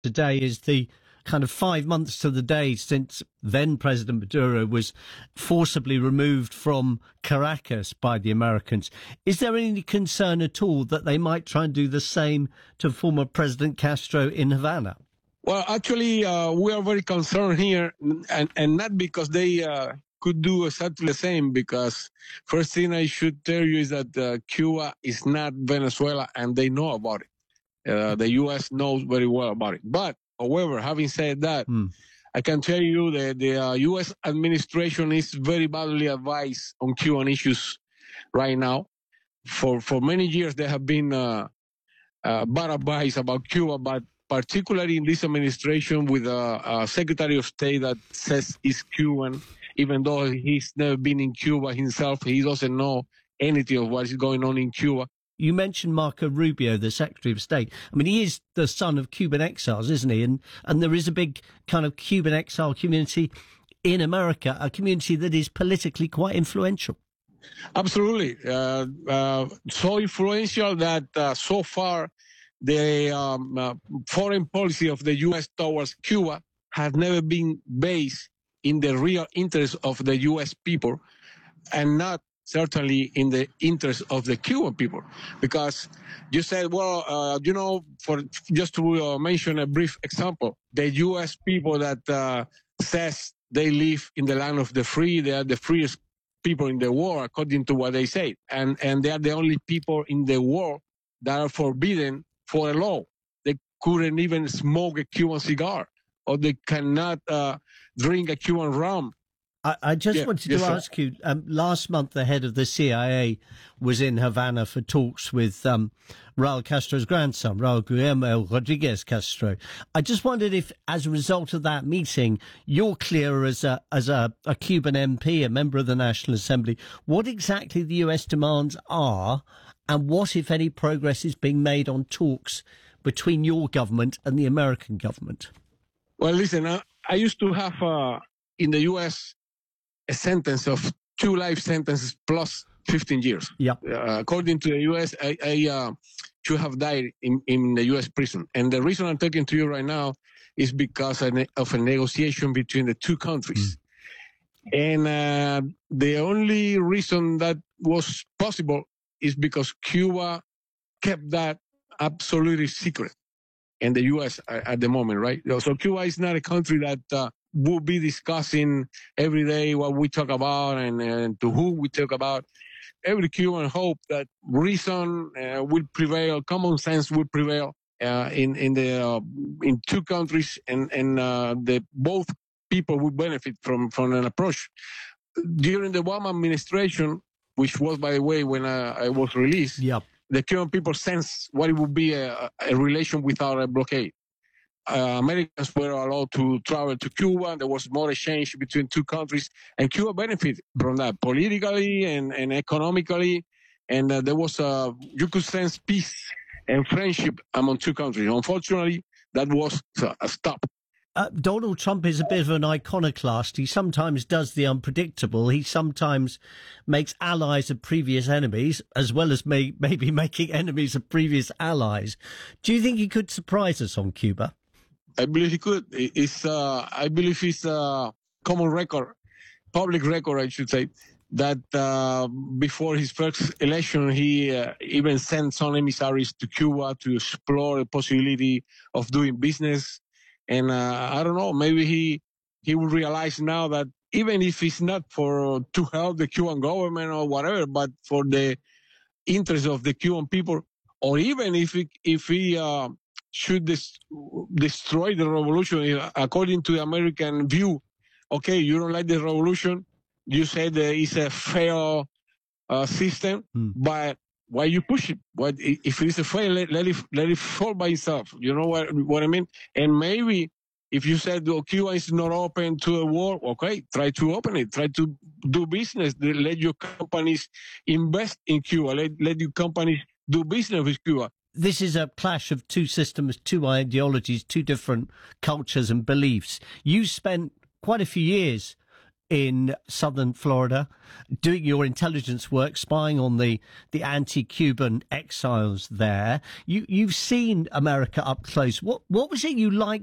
Today is the kind of 5 months to the day since then President Maduro was forcibly removed from Caracas by the Americans. Is there any concern at all that they might try and do the same to former President Castro in Havana? Well, actually, we are very concerned here, and not because they could do exactly the same, because first thing I should tell you is that Cuba is not Venezuela, and they know about it. The U.S. knows very well about it. But, however, having said that, I can tell you that the U.S. administration is very badly advised on Cuban issues right now. For many years, there have been bad advice about Cuba, but particularly in this administration with a Secretary of State that says he's Cuban, even though he's never been in Cuba himself, he doesn't know anything of what is going on in Cuba. You mentioned Marco Rubio, the Secretary of State. I mean, he is the son of Cuban exiles, isn't he? And there is a big kind of Cuban exile community in America, a community that is politically quite influential. Absolutely. So influential that so far the foreign policy of the U.S. towards Cuba has never been based in the real interest of the U.S. people, and not certainly in the interest of the Cuban people. Because you said, well, for just to mention a brief example, the U.S. people that says they live in the land of the free, they are the freest people in the world, according to what they say. And they are the only people in the world that are forbidden for a law. They couldn't even smoke a Cuban cigar, or they cannot drink a Cuban rum. I just wanted to ask you, last month the head of the CIA was in Havana for talks with Raul Castro's grandson, Raul Guillermo Rodriguez Castro. I just wondered if, as a result of that meeting, you're clear as a Cuban MP, a member of the National Assembly, what exactly the US demands are, and what, if any, progress is being made on talks between your government and the American government? Well, listen, I used to have in the US a sentence of 2 life sentences plus 15 years. Yeah. According to the U.S., I should have died in the U.S. prison. And the reason I'm talking to you right now is because of a negotiation between the two countries. And the only reason that was possible is because Cuba kept that absolutely secret, and the U.S. at the moment, right? So Cuba is not a country that we'll be discussing every day what we talk about and to who we talk about. Every Cuban hope that reason will prevail, common sense will prevail in two countries, and the both people will benefit from an approach. During the Obama administration, which was, by the way, when I was released, the Cuban people sensed what it would be a relation without a blockade. Americans were allowed to travel to Cuba. There was more exchange between two countries, and Cuba benefited from that politically and economically. And there was you could sense peace and friendship among two countries. Unfortunately, that was a stop. Donald Trump is a bit of an iconoclast. He sometimes does the unpredictable. He sometimes makes allies of previous enemies, as well as maybe making enemies of previous allies. Do you think he could surprise us on Cuba? I believe he could. I believe it's a common record, public record, I should say, that before his first election, he even sent some emissaries to Cuba to explore the possibility of doing business. And I don't know, maybe he will realize now that even if it's not to help the Cuban government or whatever, but for the interest of the Cuban people, or even if he should destroy the revolution, according to the American view. Okay, you don't like the revolution. You said it's a failed system, but why you push it? What if it's a fail? Let it fall by itself. You know what I mean? And maybe if you said Cuba is not open to a war, okay, try to open it. Try to do business. Let your companies invest in Cuba. Let your companies do business with Cuba. This is a clash of two systems, two ideologies, two different cultures and beliefs. You spent quite a few years in southern Florida, doing your intelligence work, spying on the anti-Cuban exiles there. You've seen America up close. What was it you liked